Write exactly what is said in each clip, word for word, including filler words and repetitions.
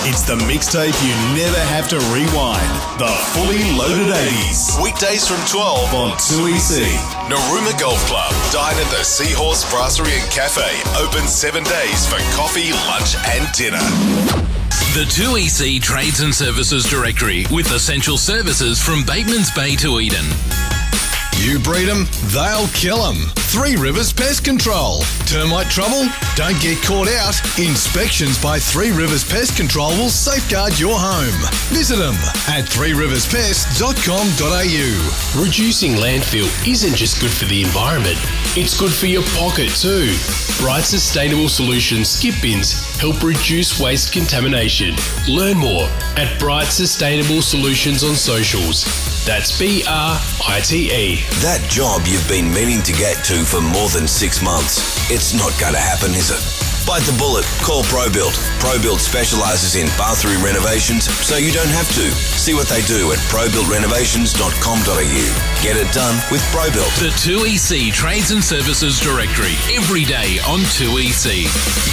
It's the mixtape you never have to rewind. The Fully Loaded eighties. Weekdays from twelve on two E C. Narooma Golf Club. Dine at the Seahorse Brasserie and Cafe. Open seven days for coffee, lunch and dinner. The two E C Trades and Services Directory with essential services from Bateman's Bay to Eden. You breed them, they'll kill them. Three Rivers Pest Control. Termite trouble? Don't get caught out. Inspections by Three Rivers Pest Control will safeguard your home. Visit them at three rivers pest dot com dot a u. Reducing landfill isn't just good for the environment, it's good for your pocket too. Bright Sustainable Solutions skip bins help reduce waste contamination. Learn more at Bright Sustainable Solutions on socials. That's B R I T E. That job you've been meaning to get to for more than six months, it's not going to happen, is it? Bite the bullet. Call ProBuild. ProBuild specialises in bathroom renovations, so you don't have to. See what they do at pro build renovations dot com dot a u. Get it done with ProBuild. The two E C Trades and Services Directory. Every day on two E C.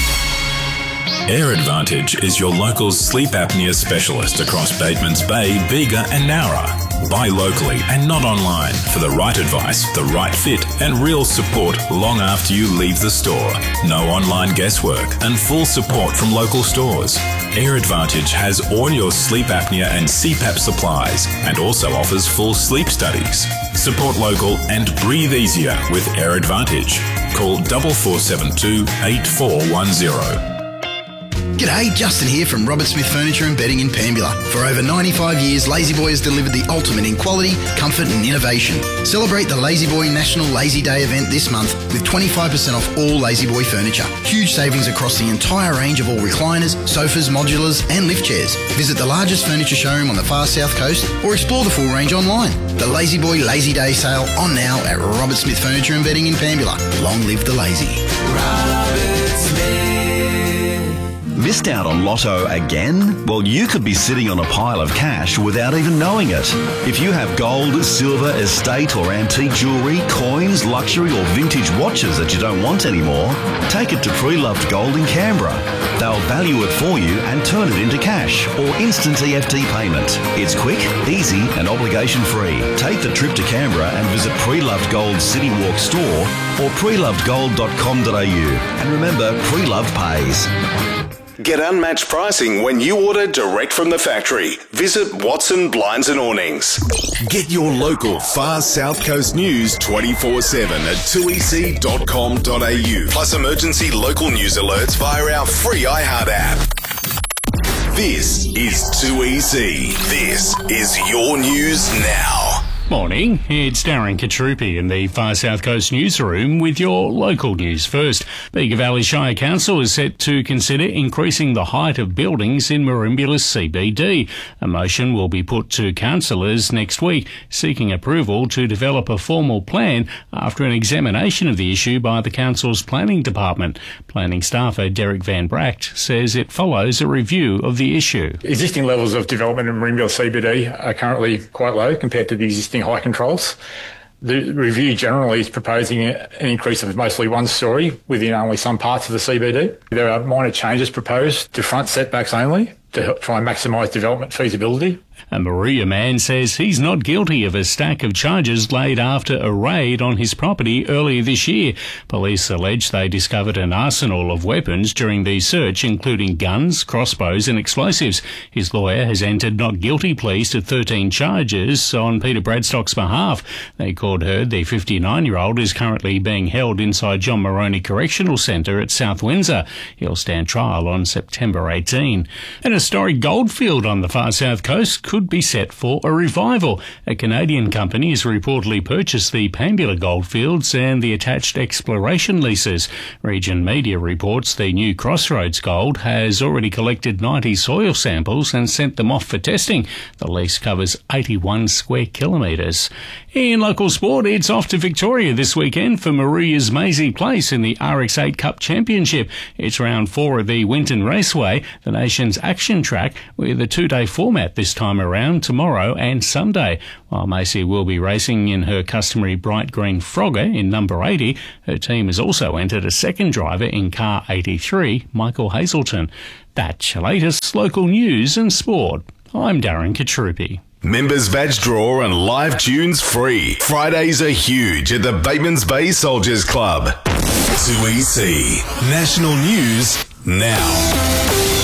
Air Advantage is your local sleep apnea specialist across Bateman's Bay, Bega and Nowra. Buy locally and not online for the right advice, the right fit and real support long after you leave the store. No online guesswork and full support from local stores. Air Advantage has all your sleep apnea and C PAP supplies and also offers full sleep studies. Support local and breathe easier with Air Advantage. Call four four seven two, eight four one zero. G'day, Justin here from Robert Smith Furniture and Bedding in Pambula. For over ninety-five years, La-Z-Boy has delivered the ultimate in quality, comfort and innovation. Celebrate the La-Z-Boy National Lazy Day event this month with twenty-five percent off all La-Z-Boy furniture. Huge savings across the entire range of all recliners, sofas, modulars and lift chairs. Visit the largest furniture showroom on the far south coast or explore the full range online. The La-Z-Boy Lazy Day sale on now at Robert Smith Furniture and Bedding in Pambula. Long live the lazy. Robert Smith. Missed out on Lotto again? Well, you could be sitting on a pile of cash without even knowing it. If you have gold, silver, estate or antique jewellery, coins, luxury or vintage watches that you don't want anymore, take it to Pre-Loved Gold in Canberra. They'll value it for you and turn it into cash or instant E F T payment. It's quick, easy and obligation free. Take the trip to Canberra and visit Pre-Loved Gold's City Walk store or pre loved gold dot com dot a u. And remember, Pre-Loved pays. Get unmatched pricing when you order direct from the factory. Visit Watson Blinds and Awnings. Get your local Far South Coast news twenty-four seven at two e c dot com dot a u. Plus emergency local news alerts via our free iHeart app. This is two E C. This is your news now. Morning, it's Darren Katrupi in the Far South Coast newsroom with your local news first. Bega Valley Shire Council is set to consider increasing the height of buildings in Merimbula C B D. A motion will be put to councillors next week, seeking approval to develop a formal plan after an examination of the issue by the council's planning department. Planning staffer Derek Van Bracht says it follows a review of the issue. Existing levels of development in Merimbula C B D are currently quite low compared to the existing height controls. The review generally is proposing an increase of mostly one storey within only some parts of the C B D. There are minor changes proposed to front setbacks only to help try and maximise development feasibility. A Maria man says he's not guilty of a stack of charges laid after a raid on his property earlier this year. Police allege they discovered an arsenal of weapons during the search, including guns, crossbows and explosives. His lawyer has entered not guilty pleas to thirteen charges on Peter Bradstock's behalf. The court heard the fifty-nine-year-old is currently being held inside John Moroney Correctional Centre at South Windsor. He'll stand trial on September eighteenth. An historic goldfield on the far south coast could be set for a revival. A Canadian company has reportedly purchased the Pambula goldfields and the attached exploration leases. Region Media reports the new Crossroads Gold has already collected ninety soil samples and sent them off for testing. The lease covers eighty-one square kilometres. In local sport, it's off to Victoria this weekend for Maria's Maisie Place in the R X eight Cup Championship. It's round four of the Winton Raceway, the nation's action track, with a two-day format this time time around tomorrow and Sunday. While Macy will be racing in her customary bright green Frogger in number eighty, her team has also entered a second driver in car eighty-three, Michael Hazelton. That's your latest local news and sport. I'm Darren Katrupi. Members badge draw and live tunes free. Fridays are huge at the Batemans Bay Soldiers Club. two E C National News now.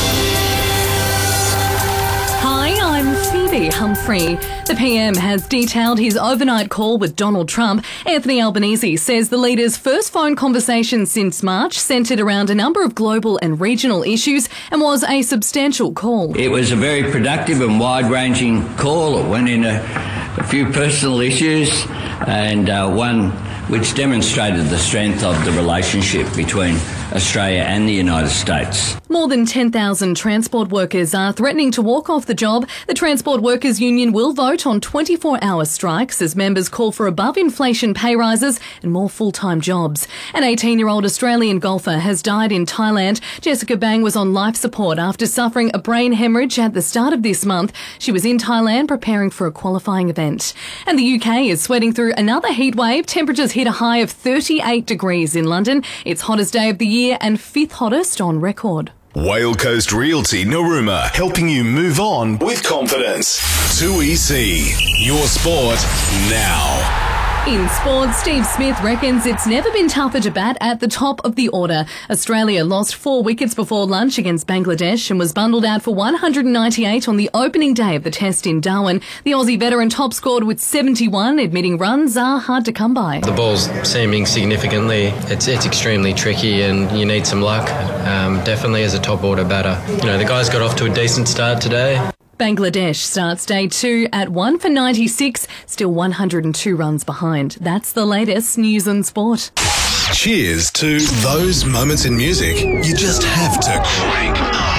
Hi, I'm Phoebe Humphrey. The P M has detailed his overnight call with Donald Trump. Anthony Albanese says the leader's first phone conversation since March centred around a number of global and regional issues and was a substantial call. It was a very productive and wide-ranging call. It went into a few personal issues and uh, one which demonstrated the strength of the relationship between Australia and the United States. More than ten thousand transport workers are threatening to walk off the job. The Transport Workers Union will vote on twenty-four hour strikes as members call for above-inflation pay rises and more full-time jobs. An eighteen-year-old Australian golfer has died in Thailand. Jessica Bang was on life support after suffering a brain hemorrhage at the start of this month. She was in Thailand preparing for a qualifying event. And the U K is sweating through another heat wave. Temperatures hit a high of thirty-eight degrees in London. It's hottest day of the year and fifth hottest on record. Whale Coast Realty Narooma, helping you move on with confidence. two E C, your sport now. In sports, Steve Smith reckons it's never been tougher to bat at the top of the order. Australia lost four wickets before lunch against Bangladesh and was bundled out for one hundred ninety-eight on the opening day of the test in Darwin. The Aussie veteran top scored with seventy-one, admitting runs are hard to come by. The ball's seaming significantly. It's it's extremely tricky and you need some luck, um, definitely as a top order batter. You know, the guys got off to a decent start today. Bangladesh starts day two at one for ninety-six, still one hundred two runs behind. That's the latest news and sport. Cheers to those moments in music you just have to crank up.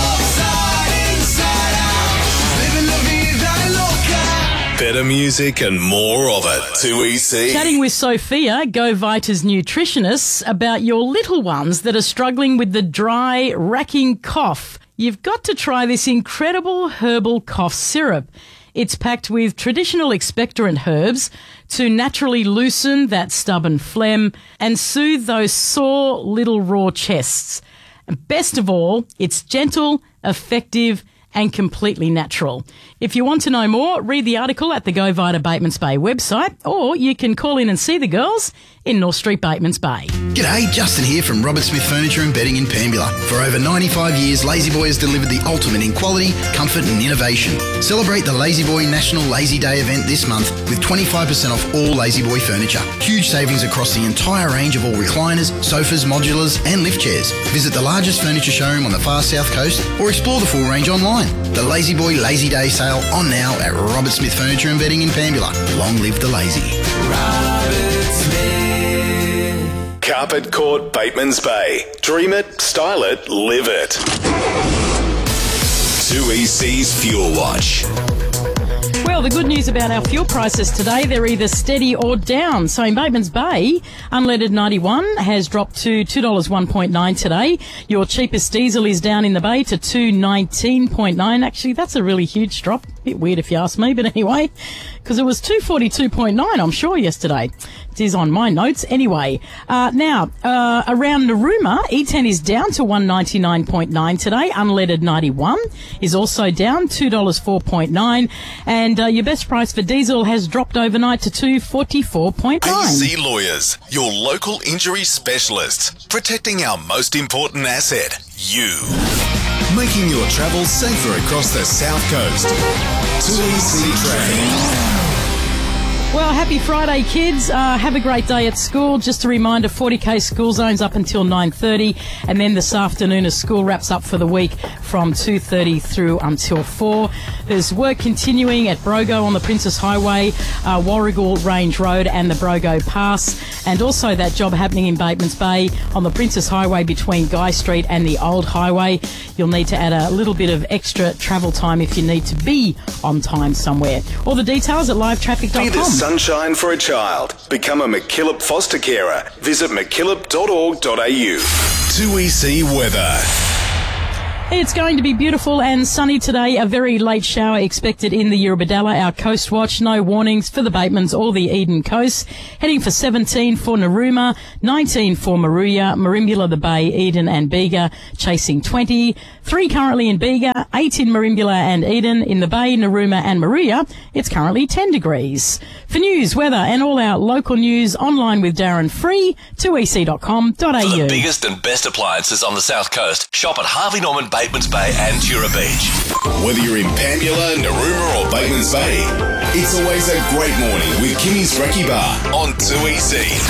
Better music and more of it. two E C. Chatting with Sophia, Go Vita's nutritionist, about your little ones that are struggling with the dry, racking cough. You've got to try this incredible herbal cough syrup. It's packed with traditional expectorant herbs to naturally loosen that stubborn phlegm and soothe those sore little raw chests. And best of all, it's gentle, effective, and completely natural. If you want to know more, read the article at the Go Vita Batemans Bay website, or you can call in and see the girls in North Street, Batemans Bay. G'day, Justin here from Robert Smith Furniture and Bedding in Pambula. For over ninety-five years, La-Z-Boy has delivered the ultimate in quality, comfort and innovation. Celebrate the La-Z-Boy National Lazy Day event this month with twenty-five percent off all La-Z-Boy furniture. Huge savings across the entire range of all recliners, sofas, modulars and lift chairs. Visit the largest furniture showroom on the far south coast or explore the full range online. The La-Z-Boy Lazy Day sale on now at Robert Smith Furniture and Bedding in Pambula. Long live the lazy. Robert Smith. Carpet Court, Batemans Bay. Dream it, style it, live it. two E C's Fuel Watch. Well, the good news about our fuel prices today, they're either steady or down. So in Batemans Bay, unleaded ninety-one has dropped to two dollars one nine today. Your cheapest diesel is down in the Bay to two nineteen nine. Actually, that's a really huge drop. A bit weird if you ask me, but anyway, because it was two forty-two nine, I'm sure, yesterday. It is on my notes anyway. Uh, now, uh, around Narooma, E ten is down to one ninety-nine nine today. Unleaded ninety-one is also down two dollars four nine. And uh, your best price for diesel has dropped overnight to two forty-four nine. A C Lawyers, your local injury specialists, protecting our most important asset, you. Making your travel safer across the South Coast. two E C Trade. Well, happy Friday, kids. Uh, have a great day at school. Just a reminder, forty K school zones up until nine thirty. And then this afternoon as school wraps up for the week from two thirty through until four. There's work continuing at Brogo on the Princess Highway, uh, Warrigal Range Road and the Brogo Pass. And also that job happening in Batemans Bay on the Princess Highway between Guy Street and the Old Highway. You'll need to add a little bit of extra travel time if you need to be on time somewhere. All the details at live traffic dot com. Sunshine for a child. Become a McKillop foster carer. Visit mckillop dot org dot a u. two E C weather. It's going to be beautiful and sunny today. A very late shower expected in the Eurobodalla, our coast watch. No warnings for the Batemans or the Eden Coast. Heading for seventeen for Narooma, nineteen for Moruya, Merimbula, the Bay, Eden and Bega, chasing twenty. Three currently in Bega, eight in Merimbula and Eden. In the Bay, Narooma and Moruya, it's currently ten degrees. For news, weather and all our local news, online with Darren Free, two e c dot com dot a u. For the biggest and best appliances on the South Coast, shop at Harvey Norman, Batemans Bay and Tura Beach. Whether you're in Pambula, Narooma or Batemans Bay, it's always a great morning with Kimmy's Brekkie Bar on two E C.